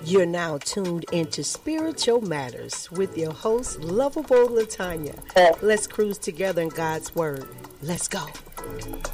You're now tuned into Spiritual Matters with your host, Lovable Latanya. Let's cruise together in God's Word. Let's go.